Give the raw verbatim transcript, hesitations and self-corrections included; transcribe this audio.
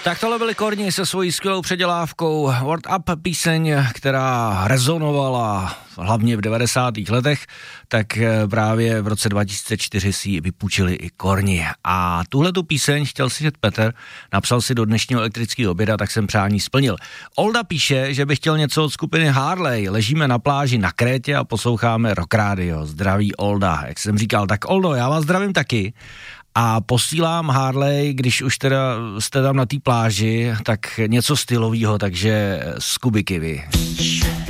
Tak tohle byli Korni se svojí skvělou předělávkou Word Up, píseň, která rezonovala hlavně v devadesátých letech, tak právě v roce dva tisíce čtyři si ji vypůjčili i Korni. A tuhletu píseň chtěl slyšet Petr, napsal si do dnešního elektrického oběda, tak jsem přání splnil. Olda píše, že by chtěl něco od skupiny Harley, ležíme na pláži na Krétě a posloucháme Rock Radio. Zdraví Olda, jak jsem říkal, tak Oldo, já vás zdravím taky. A posílám Harley, když už teda jste tam na té pláži, tak něco stylového, takže z Kubiky vy.